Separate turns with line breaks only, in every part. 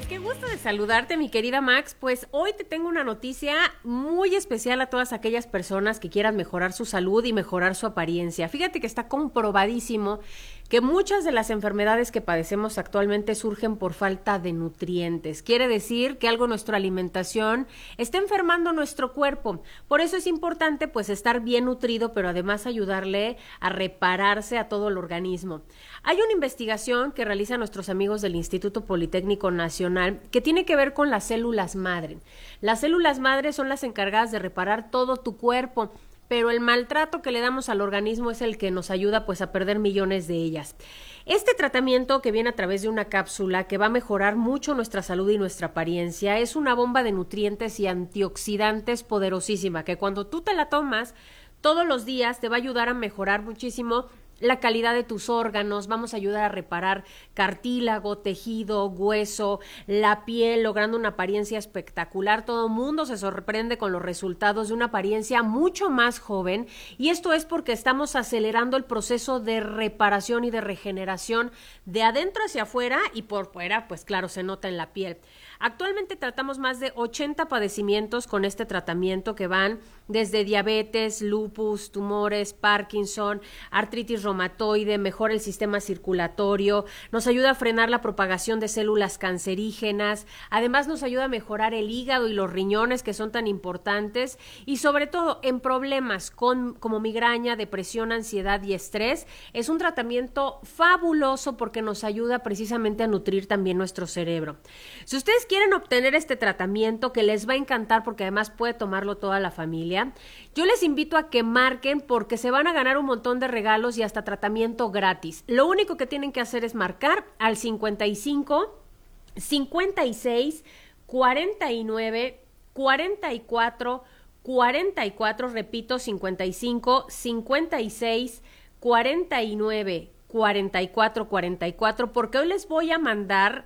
Qué gusto de saludarte, mi querida Max. Pues hoy te tengo una noticia muy especial a todas aquellas personas que quieran mejorar su salud y mejorar su apariencia. Fíjate que está comprobadísimo que muchas de las enfermedades que padecemos actualmente surgen por falta de nutrientes. Quiere decir que algo en nuestra alimentación está enfermando nuestro cuerpo. Por eso es importante pues estar bien nutrido, pero además ayudarle a repararse a todo el organismo. Hay una investigación que realizan nuestros amigos del Instituto Politécnico Nacional que tiene que ver con las células madre. Las células madre son las encargadas de reparar todo tu cuerpo, pero el maltrato que le damos al organismo es el que nos ayuda pues a perder millones de ellas. Este tratamiento que viene a través de una cápsula que va a mejorar mucho nuestra salud y nuestra apariencia es una bomba de nutrientes y antioxidantes poderosísima que cuando tú te la tomas todos los días te va a ayudar a mejorar muchísimo la calidad de tus órganos, vamos a ayudar a reparar cartílago, tejido, hueso, la piel, logrando una apariencia espectacular. Todo el mundo se sorprende con los resultados de una apariencia mucho más joven y esto es porque estamos acelerando el proceso de reparación y de regeneración de adentro hacia afuera y por fuera, pues claro, se nota en la piel. Actualmente tratamos más de 80 padecimientos con este tratamiento que van desde diabetes, lupus, tumores, Parkinson, artritis reumatoide, mejora el sistema circulatorio, nos ayuda a frenar la propagación de células cancerígenas, además nos ayuda a mejorar el hígado y los riñones que son tan importantes y sobre todo en problemas como migraña, depresión, ansiedad y estrés. Es un tratamiento fabuloso porque nos ayuda precisamente a nutrir también nuestro cerebro. Si ustedes quieren obtener este tratamiento que les va a encantar porque además puede tomarlo toda la familia, yo les invito a que marquen porque se van a ganar un montón de regalos y hasta tratamiento gratis. Lo único que tienen que hacer es marcar al 55 56 49 44 44, repito, 55 56 49 44 44, porque hoy les voy a mandar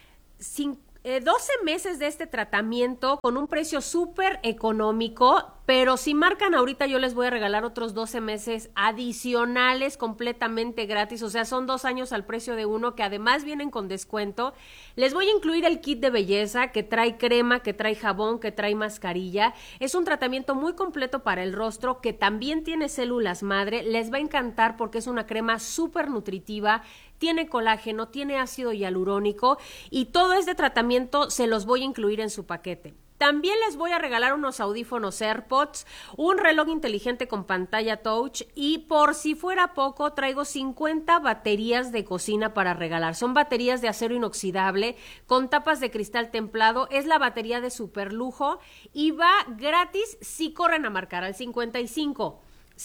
12 meses de este tratamiento con un precio súper económico, pero si marcan ahorita yo les voy a regalar otros 12 meses adicionales completamente gratis, o sea, son 2 años al precio de uno que además vienen con descuento. Les voy a incluir el kit de belleza que trae crema, que trae jabón, que trae mascarilla. Es un tratamiento muy completo para el rostro que también tiene células madre. Les va a encantar porque es una crema súper nutritiva, tiene colágeno, tiene ácido hialurónico y todo este tratamiento se los voy a incluir en su paquete. También les voy a regalar unos audífonos AirPods, un reloj inteligente con pantalla touch y por si fuera poco traigo 50 baterías de cocina para regalar. Son baterías de acero inoxidable con tapas de cristal templado. Es la batería de super lujo y va gratis si corren a marcar al 55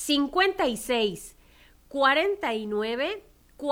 56 49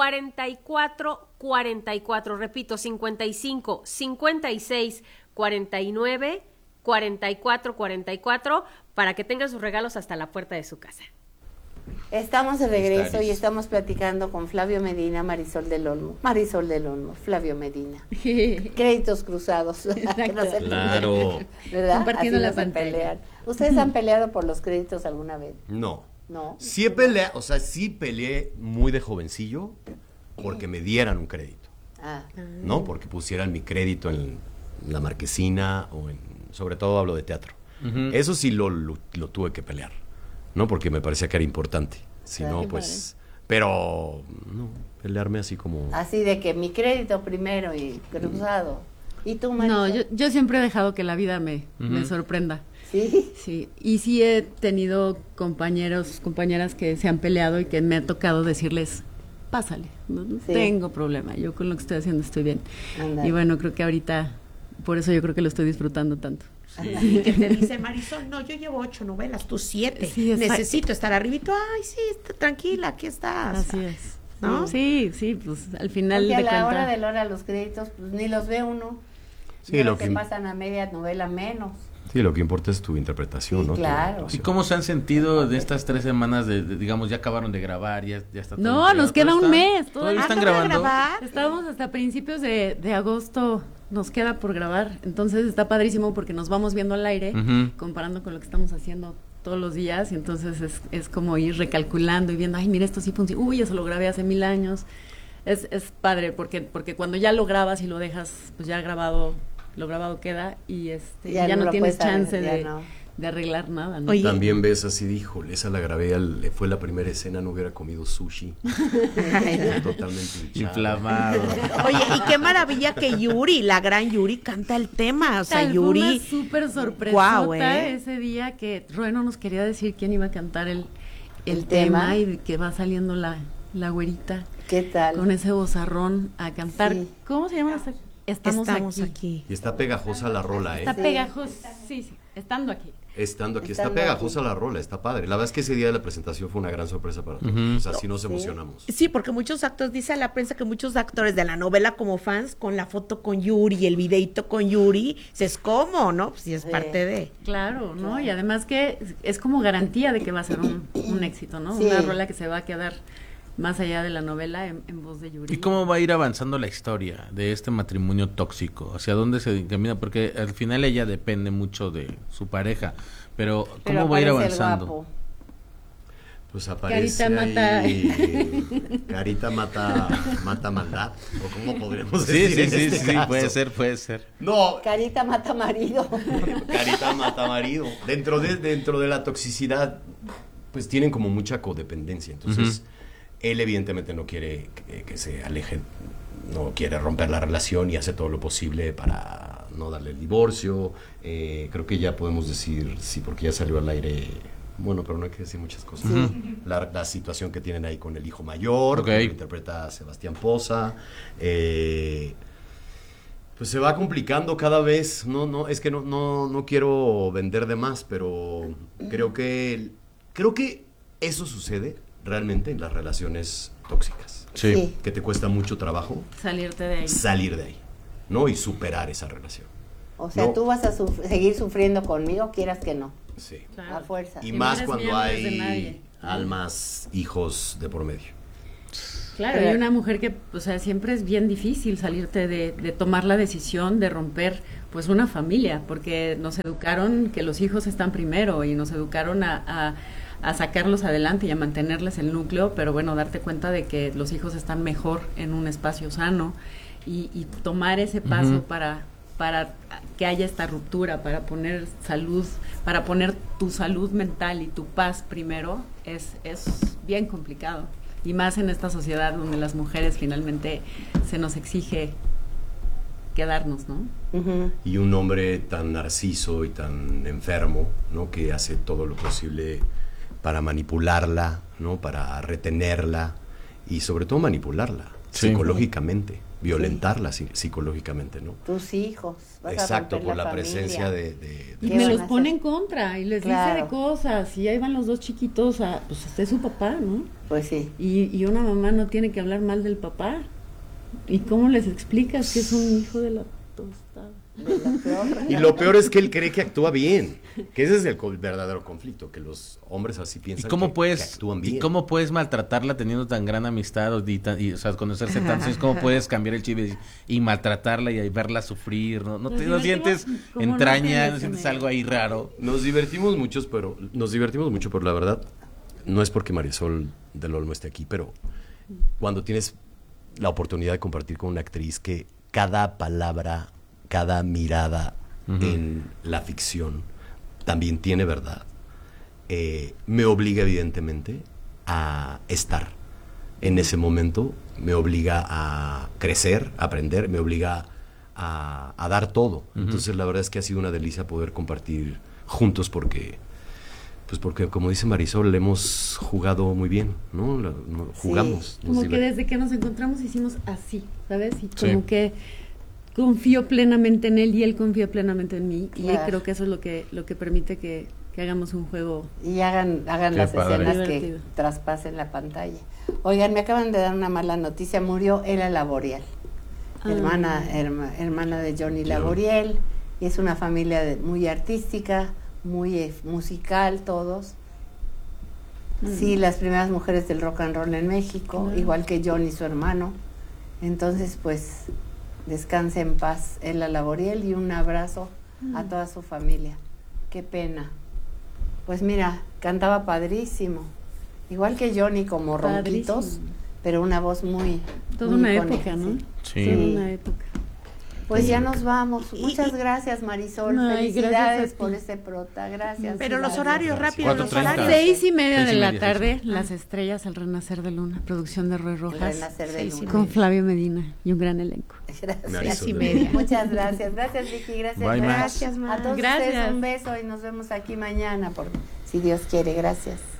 44 44, repito, 55 56 49 44 44 para que tengan sus regalos hasta la puerta de su casa.
Estamos de regreso y estamos platicando con Flavio Medina, Marisol del Olmo, Flavio Medina. Créditos cruzados.
Claro.
¿Verdad?
Compartiendo
así
la pantalla.
Pelear. ¿Ustedes han peleado por los créditos alguna vez?
No.
No.
Sí peleé, o sea, sí peleé muy de jovencillo porque me dieran un crédito. ¿No? Porque pusieran mi crédito en la marquesina o sobre todo hablo de teatro. Uh-huh. Eso sí lo tuve que pelear, ¿no? Porque me parecía que era importante. Si no, pues... Pero, no, pelearme así como...
Así de que mi crédito primero y cruzado. ¿Y tú, Marisol?
No, yo siempre he dejado que la vida me sorprenda.
¿Sí?
Sí, y sí he tenido compañeras que se han peleado y que me ha tocado decirles, pásale, no tengo problema, yo con lo que estoy haciendo estoy bien. Andale. Y bueno, creo que ahorita, por eso yo creo que lo estoy disfrutando tanto.
Sí, que te dice Marisol, no, yo llevo 8 novelas, tú 7, sí, necesito estar arribito, ay, sí, tranquila, aquí estás.
Así es.
¿No?
Sí, pues al final
porque a la hora de los créditos, pues ni los ve uno.
Sí, lo
que pasan a media novela menos.
Sí, lo que importa es tu interpretación, ¿no?
Claro.
¿Y cómo se han sentido de estas 3 semanas de digamos, ya acabaron de grabar, ya está todo?
No, nos queda un mes.
¿Todavía están grabando?
Estamos hasta principios de agosto, nos queda por grabar. Entonces está padrísimo porque nos vamos viendo al aire, comparando con lo que estamos haciendo todos los días. Y entonces es como ir recalculando y viendo, ay, mira, esto sí funciona. Uy, eso lo grabé hace 1000 años. es padre porque cuando ya lo grabas y lo dejas, pues ya lo grabado queda y ya no tienes chance de arreglar nada, ¿no?
Oye, también ves así, híjole, esa la grabé, fue la primera escena, no hubiera comido sushi. Totalmente
inflamado.
Oye, y qué maravilla que Yuri, la gran Yuri, canta el tema. O sea, Yuri.
Fue una súper sorpresota ese día que Roe no nos quería decir quién iba a cantar el tema y que va saliendo la güerita.
¿Qué tal?
Con ese vozarrón a cantar. Sí. ¿Cómo se llama?
Estamos aquí.
Y está pegajosa la rola,
Está pegajosa, sí, estando aquí.
Está pegajosa la rola, está padre. La verdad es que ese día de la presentación fue una gran sorpresa para todos. O sea, sí nos emocionamos.
Sí, porque muchos actores, dice la prensa que muchos actores de la novela como fans, con la foto con Yuri, el videito con Yuri, es como, ¿no? Pues sí, es parte de...
Claro, ¿no? Y además que es como garantía de que va a ser un éxito, ¿no? Sí. Una rola que se va a quedar más allá de la novela en voz de Yuri.
¿Y cómo va a ir avanzando la historia de este matrimonio tóxico? ¿Hacia dónde se encamina? Porque al final ella depende mucho de su pareja, pero ¿cómo va a ir avanzando?
Pues aparece Carita mata maldad, o cómo podríamos decir.
Sí, puede ser.
No.
Carita mata marido.
Carita mata marido. Dentro de la toxicidad, pues tienen como mucha codependencia, entonces... Él evidentemente no quiere que se aleje, no quiere romper la relación y hace todo lo posible para no darle el divorcio. Creo que ya podemos decir, sí, porque ya salió al aire, bueno, pero no hay que decir muchas cosas. La situación que tienen ahí con el hijo mayor, que lo interpreta Sebastián Poza. Pues se va complicando cada vez. Es que no quiero vender de más, pero creo que eso sucede realmente en las relaciones tóxicas.
Sí.
Que te cuesta mucho trabajo salir de ahí, ¿no? Y superar esa relación.
O sea, tú vas a seguir sufriendo conmigo, quieras que no.
Sí.
Claro. A fuerza.
Y más cuando hay almas, hijos de por medio.
Claro, hay una mujer que, o sea, siempre es bien difícil salirte de tomar la decisión de romper, pues, una familia, porque nos educaron que los hijos están primero y nos educaron a sacarlos adelante y a mantenerles el núcleo, pero bueno, darte cuenta de que los hijos están mejor en un espacio sano y tomar ese paso para que haya esta ruptura, para poner tu salud mental y tu paz primero, es bien complicado. Y más en esta sociedad donde las mujeres finalmente se nos exige quedarnos, ¿no?
Y un hombre tan narciso y tan enfermo, ¿no? Que hace todo lo posible para manipularla, ¿no? Para retenerla y sobre todo manipularla psicológicamente, violentarla psicológicamente, ¿no?
Tus hijos.
Exacto, por la presencia de
y me los pone en contra y les dice de cosas y ahí van los dos chiquitos pues este es su papá, ¿no?
Pues sí.
Y una mamá no tiene que hablar mal del papá. ¿Y cómo les explicas que es un hijo de la tostada?
Y lo peor es que él cree que actúa bien, que ese es el verdadero conflicto, que los hombres así piensan que actúan bien.
¿Y cómo puedes maltratarla teniendo tan gran amistad y o sea, conocerse tanto? ¿Cómo puedes cambiar el chip y maltratarla y verla sufrir? ¿No sientes entraña, no sientes algo ahí raro?
Nos divertimos mucho, pero la verdad no es porque Marisol del Olmo esté aquí, pero cuando tienes la oportunidad de compartir con una actriz que cada palabra, cada mirada en la ficción también tiene verdad, me obliga evidentemente a estar en ese momento, me obliga a crecer, a aprender, me obliga a dar todo. Entonces la verdad es que ha sido una delicia poder compartir juntos porque como dice Marisol, hemos jugado muy bien, ¿no? Jugamos.
Como que desde que nos encontramos hicimos así, ¿sabes? Y como que confío plenamente en él y él confía plenamente en mí. Claro. Y creo que eso es lo que permite que hagamos un juego.
Y hagan las escenas que traspasen la pantalla. Oigan, me acaban de dar una mala noticia. Murió Ela Laboriel, hermana de Johnny Laboriel. Y es una familia muy artística, muy musical, todos. Sí, las primeras mujeres del rock and roll en México, igual que Johnny, su hermano. Entonces, pues, descanse en paz Ela Laboriel y un abrazo a toda su familia. Qué pena. Pues mira, cantaba padrísimo. Igual que Johnny, como ronquitos, pero una voz muy...
Toda
muy
una
icónica,
época, ¿no?
Sí.
Toda una época.
Pues ya nos vamos. Muchas gracias, Marisol. Felicidades por este prota. Gracias.
Pero los horarios, rápido, los
4:30.
horarios.
6:30 de la
6:30,
tarde, Las Estrellas, El Renacer de Luna, producción de Roy Rojas.
El Renacer de Luna.
Con Flavio Medina y un gran elenco.
Gracias.
6:30.
Muchas gracias. Gracias, Vicky. Gracias.
Bye, Max.
Gracias, Max.
A todos
Gracias.
ustedes un beso y nos vemos aquí mañana, si Dios quiere. Gracias.